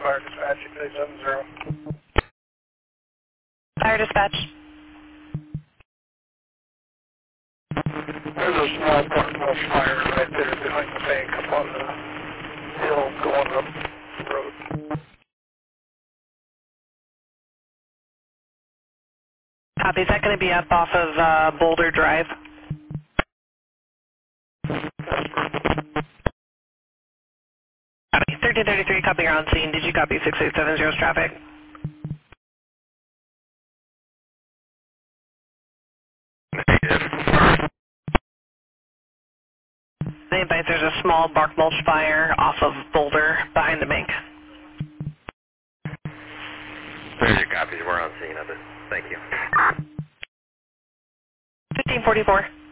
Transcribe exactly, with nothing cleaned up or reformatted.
Fire Dispatch six eight seven zero. Fire Dispatch. There's a small Bucknell fire right there behind the bank up on the hill going up the road. Copy. Is that going to be up off of uh, Boulder Drive? Copy. thirteen thirty-three, copy, you're on scene. Did you copy six eight seven zero's traffic? They advise there's a small bark mulch fire off of Boulder behind the bank. There's your copies. We're on scene of it. Thank you. fifteen forty-four.